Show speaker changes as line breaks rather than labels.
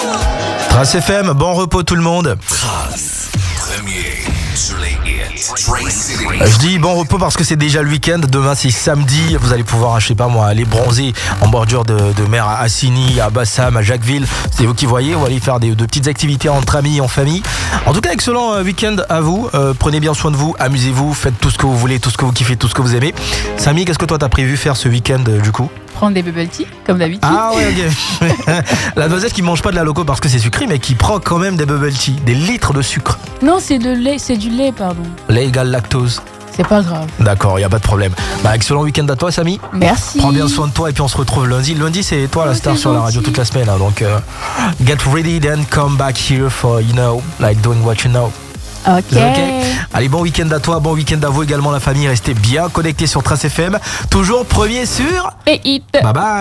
Trace FM, bon repos tout le monde.
Trace, premier sur les hits. Trace City.
Je dis bon repos parce que c'est déjà le week-end. Demain c'est samedi. Vous allez pouvoir, je sais pas moi, aller bronzer en bordure de mer à Assigny, à Bassam, à Jacquesville. C'est vous qui voyez. On va aller faire de petites activités entre amis, en famille. En tout cas, excellent week-end à vous. Prenez bien soin de vous, amusez-vous, faites tout ce que vous voulez, tout ce que vous kiffez, tout ce que vous aimez. Samy, qu'est-ce que toi t'as prévu faire ce week-end du coup?
Prendre des bubble tea, comme d'habitude.
Ah ouais, ok. La noisette qui mange pas de la loco parce que c'est sucré, mais qui prend quand même des bubble tea, des litres de sucre.
Non, c'est de lait, c'est du lait, pardon.
Lait égale lactose.
C'est pas grave.
D'accord, y a pas de problème. Excellent week-end à toi, Samy.
Merci.
Prends bien soin de toi et puis on se retrouve lundi. Lundi, c'est toi la star
c'est
sur la radio
gentil.
toute la semaine. Donc, get ready then come back here for, like doing what you know.
Ok.
Allez, bon week-end à toi, bon week-end à vous également la famille. Restez bien connectés sur Trace FM. Toujours premier sur...
Et hit.
Bye bye.